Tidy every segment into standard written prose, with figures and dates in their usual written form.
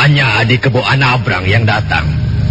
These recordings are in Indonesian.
Rupanya adik Kebo Anabrang yang datang.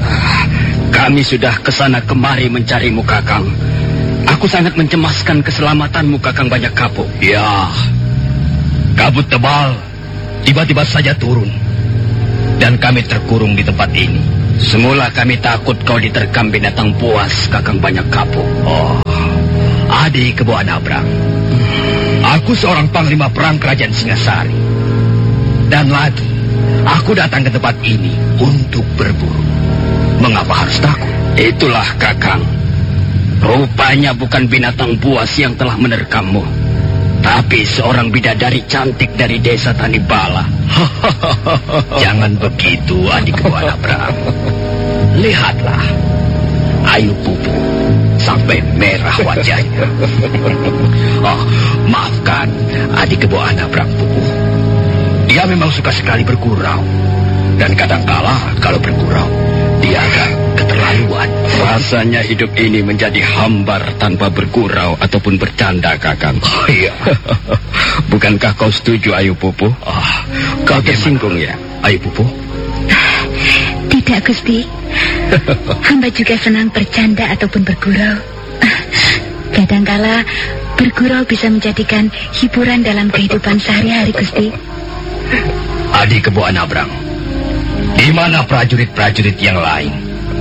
Kami sudah kesana kemari mencarimu, Kakang. Aku sangat mencemaskan keselamatanmu, Kakang Banyak Kapuk. Ya, kabut tebal tiba-tiba saja turun, dan kami terkurung di tempat ini. Semula kami takut kau diterkam binatang buas, Kakang Banyak Kapuk. Oh, adik Kebo Anabrang. Aku seorang panglima perang kerajaan Singasari. Dan lagi, aku datang ke tempat ini untuk berburu. Mengapa harus takut? Itulah, Kakang. Rupanya bukan binatang buas yang telah menerkammu, tapi seorang bidadari cantik dari desa Tanibala. Jangan begitu, adik Kebo Anabrang. Lihatlah, Ayu Pupu sampai merah wajahnya. Oh, maafkan adik Kebo Anabrang, Pupu. Dia memang suka sekali bergurau, dan kadangkala kalau bergurau dia agak keterlaluan. Rasanya hidup ini menjadi hambar tanpa bergurau ataupun bercanda, Kakang. Oh iya. Bukankah kau setuju, Ayu Pupu? Kau tersinggung ya, Ayu Pupu? Tidak, Gusti. Hamba juga senang bercanda ataupun bergurau. Kadangkala bergurau bisa menjadikan hiburan dalam kehidupan sehari-hari, Gusti. Adik Kebo Anabrang, di mana prajurit-prajurit yang lain?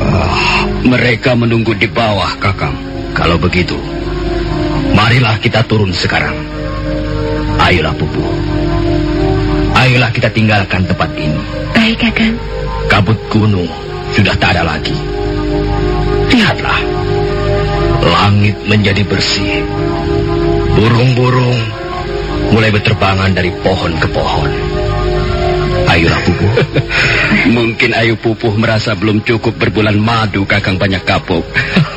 Mereka menunggu di bawah, Kakang. Kalau begitu, marilah kita turun sekarang. Ayolah, Pupu. Ayolah kita tinggalkan tempat ini. Baik, Kakang. Kabut gunung sudah tak ada lagi. Lihatlah, langit menjadi bersih. Burung-burung mulai berterbangan dari pohon ke pohon. Ayolah, Pupu. Mungkin Ayu Pupu merasa belum cukup berbulan madu, Kakang Banyak Kapuk.